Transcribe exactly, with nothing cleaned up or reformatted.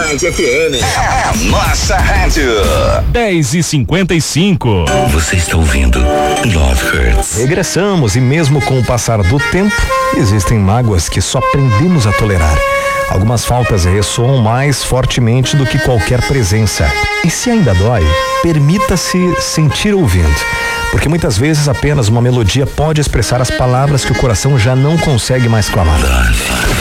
Band F M. É nossa rádio. dez e cinquenta e cinco. Você está ouvindo Love Hurts. Regressamos e mesmo com o passar do tempo, existem mágoas que só aprendemos a tolerar. Algumas faltas ressoam mais fortemente do que qualquer presença. E se ainda dói, permita-se sentir ouvindo. Porque muitas vezes apenas uma melodia pode expressar as palavras que o coração já não consegue mais clamar.